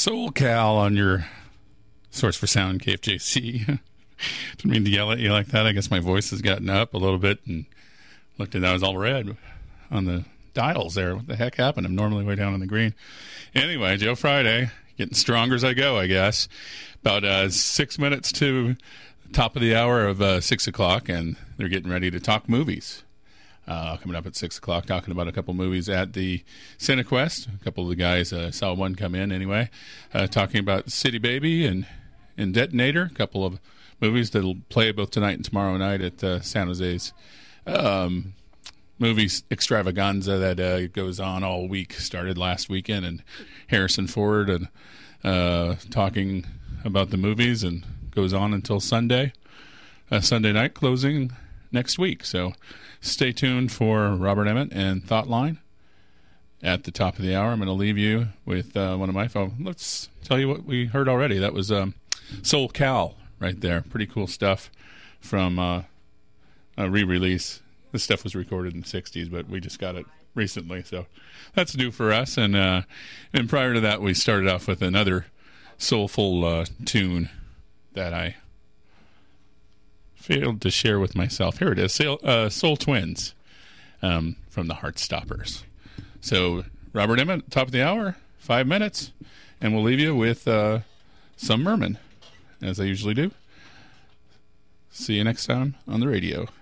Soul Cal on your source for sound, KFJC. Didn't mean to yell at you like that. I guess my voice has gotten up a little bit and looked at that. It was all red on the dials there. What the heck happened? I'm normally way down on the green. Anyway, Joe Friday, getting stronger as I go, I guess. About 6 minutes to the top of the hour of 6 o'clock, and they're getting ready to talk movies. Coming up at 6 o'clock, talking about a couple movies at the CineQuest. A couple of the guys, saw one come in anyway, talking about City Baby and Detonator, a couple of movies that'll play both tonight and tomorrow night at San Jose's movies extravaganza that goes on all week. Started last weekend, and Harrison Ford and talking about the movies, and goes on until Sunday night, closing next week. So stay tuned for Robert Emmett and Thoughtline. At the top of the hour, I'm going to leave you with one of my phone. Let's tell you what we heard already. That was Soul Cal right there. Pretty cool stuff from a re-release. This stuff was recorded in the 60s, but we just got it recently, so that's new for us. And prior to that, we started off with another soulful tune that I failed to share with myself. Here it is, Soul Twins from the Heartstoppers. So Robert Emmett, top of the hour, 5 minutes, and we'll leave you with some Merman, as I usually do. See you next time on the radio.